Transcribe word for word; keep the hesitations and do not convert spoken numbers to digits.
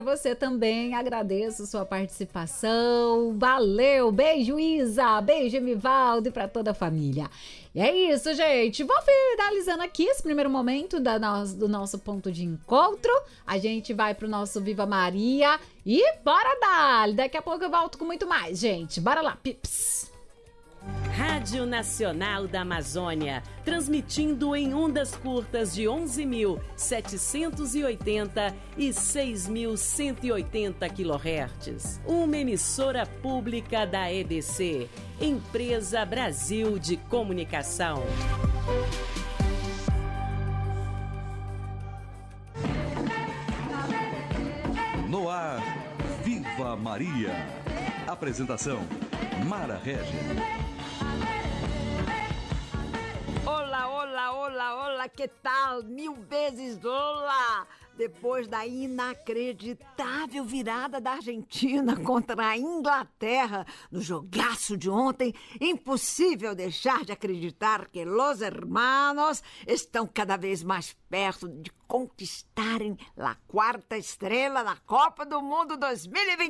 Você também, agradeço sua participação. Valeu, beijo Isa, beijo Emivaldo e para toda a família. E é isso, gente. Vou finalizando aqui esse primeiro momento da no, do nosso ponto de encontro. A gente vai pro nosso Viva Maria e bora dar. Daqui a pouco eu volto com muito mais, gente. Bora lá, pips. Rádio Nacional da Amazônia, transmitindo em ondas curtas de onze mil setecentos e oitenta e seis mil cento e oitenta quilohertz. Uma emissora pública da E B C, Empresa Brasil de Comunicação. No ar, Viva Maria. Apresentação, Mara Regis. Olá, olá, olá, olá, que tal? Mil vezes olá! Depois da inacreditável virada da Argentina contra a Inglaterra no jogaço de ontem, impossível deixar de acreditar que los hermanos estão cada vez mais perto de conquistarem a quarta estrela na Copa do Mundo dois mil e vinte e